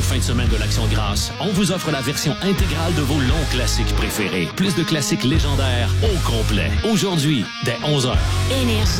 fin de semaine de l'Action de grâce, on vous offre la version intégrale de vos longs classiques préférés. Plus de classiques légendaires au complet. Aujourd'hui, dès 11h. Énergie.